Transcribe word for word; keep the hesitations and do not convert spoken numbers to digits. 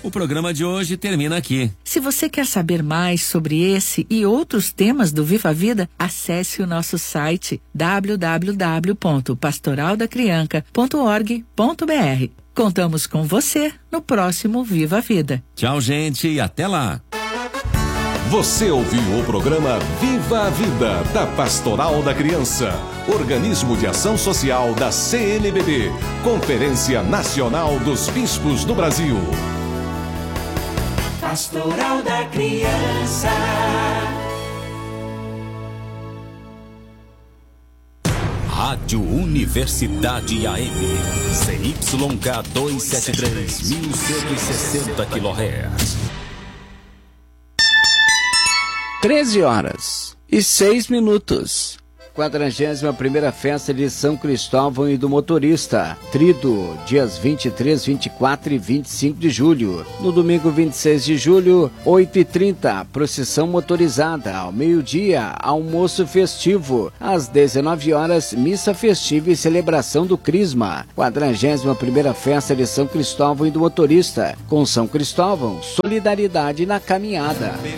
O programa de hoje termina aqui. Se você quer saber mais sobre esse e outros temas do Viva a Vida, acesse o nosso site w w w ponto pastoral da criança ponto org ponto b r. Contamos com você no próximo Viva a Vida. Tchau, gente, e até lá. Você ouviu o programa Viva a Vida, da Pastoral da Criança, organismo de ação social da C N B B, Conferência Nacional dos Bispos do Brasil. Pastoral da Criança. Rádio Universidade A M, C Y K duzentos e setenta e três, mil cento e sessenta quilohertz. treze horas e seis minutos. quadragésima primeira Festa de São Cristóvão e do Motorista. Trido, dias vinte e três, vinte e quatro e vinte e cinco de julho. No domingo vinte e seis de julho, oito e trinta, procissão motorizada. Ao meio-dia, almoço festivo. Às dezenove horas, missa festiva e celebração do Crisma. quadragésima primeira Festa de São Cristóvão e do Motorista. Com São Cristóvão, solidariedade na caminhada.